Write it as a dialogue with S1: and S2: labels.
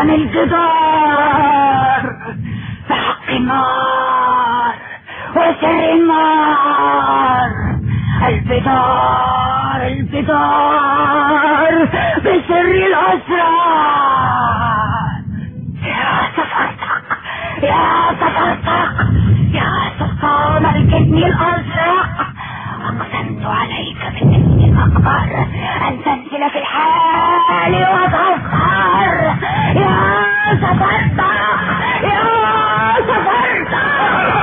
S1: قسم الجدار بحق النار وسر النار. البدار البدار بسر الأسرار. يا سفرتك يا سفرتك يا سلطان الجن الأزرق، أقسمت عليك بالاسم الأكبر